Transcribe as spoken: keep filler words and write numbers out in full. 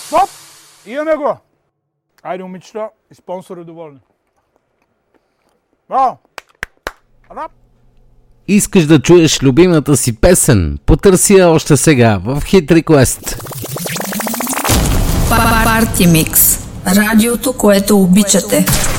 Стоп! Имаме го! Айде, момичета и спонсори доволни. Браво! Рап! Искаш да чуеш любимата си песен? Потърси я още сега в Hit Request. Парти Микс. Радиото, което обичате.